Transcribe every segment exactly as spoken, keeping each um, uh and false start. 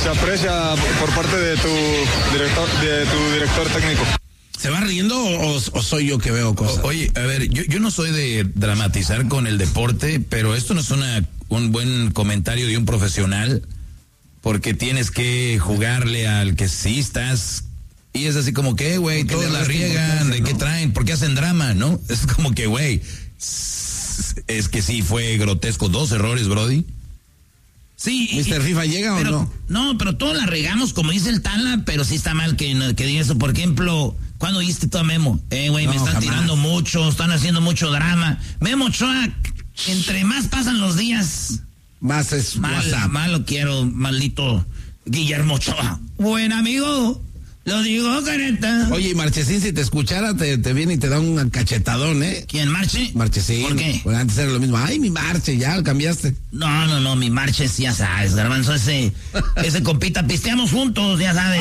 se aprecia por parte de tu director, de tu director técnico. ¿Se va riendo o, o soy yo que veo cosas? O, oye, a ver, yo, yo no soy de dramatizar con el deporte, pero esto no es una, un buen comentario de un profesional, porque tienes que jugarle al que sí estás, y es así como que, güey, todos la riegan, ¿de qué traen? ¿Por qué hacen drama, no? Es como que, güey, es que sí fue grotesco, dos errores, Brody. Sí. ¿mister FIFA llega pero, o no? No, pero todos la regamos, como dice el Tala, pero sí está mal que, que diga eso. Por ejemplo, ¿cuándo viste tú a Memo? Eh, güey, no, me están jamás. tirando mucho, están haciendo mucho drama. Memo Ochoa, entre más pasan los días, más es mal, WhatsApp. Más lo quiero, maldito Guillermo Ochoa. Buen amigo, lo digo, careta. Oye, y Marchesín, si te escuchara, te, te viene y te da un cachetadón, ¿eh? ¿Quién, Marche? Marchesín. ¿Por qué? Bueno, antes era lo mismo. Ay, mi Marche, ya lo cambiaste. No, no, no, mi Marche, ya sabes, Garbanzo, ese, ese compita, pisteamos juntos, ya sabes.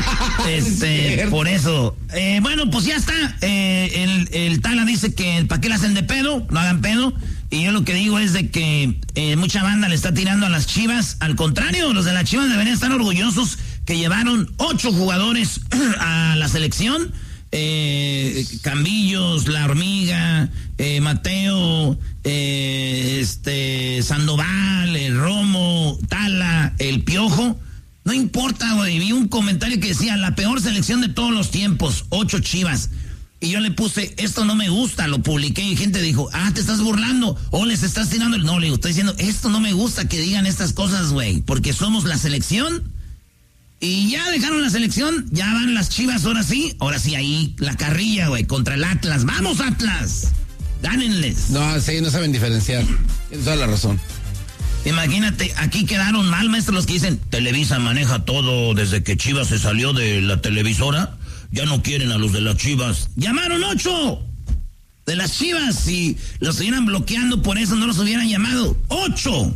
este, por eso. Eh, bueno, pues ya está. Eh, el, el Tala dice que ¿para qué la hacen de pedo? No hagan pedo. Y yo lo que digo es de que eh, mucha banda le está tirando a las Chivas. Al contrario, los de las Chivas deberían estar orgullosos que llevaron ocho jugadores a la selección. Eh, Cambillos, La Hormiga, eh, Mateo, eh, este Sandoval, el Romo, Tala, el Piojo. No importa, güey. Vi un comentario que decía la peor selección de todos los tiempos, ocho Chivas. Y yo le puse, esto no me gusta, lo publiqué y gente dijo, ah, te estás burlando, o les estás tirando el... No, le digo, estoy diciendo, esto no me gusta que digan estas cosas, güey, porque somos la selección y ya dejaron la selección, ya van las Chivas, ahora sí, ahora sí, ahí la carrilla, güey, contra el Atlas. ¡Vamos, Atlas! ¡Gánenles! No, sí, no saben diferenciar, tienes toda la razón. Imagínate, aquí quedaron mal, maestros, los que dicen, Televisa maneja todo desde que Chivas se salió de la televisora. Ya no quieren a los de las Chivas. ¡Llamaron ocho! De las Chivas. Si los estuvieran bloqueando por eso, no los hubieran llamado. ¡Ocho!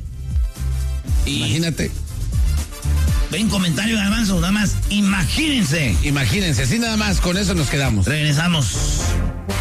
Y imagínate. Ven comentario, Garbanzo, nada más. Imagínense. Imagínense, así nada más, con eso nos quedamos. Regresamos.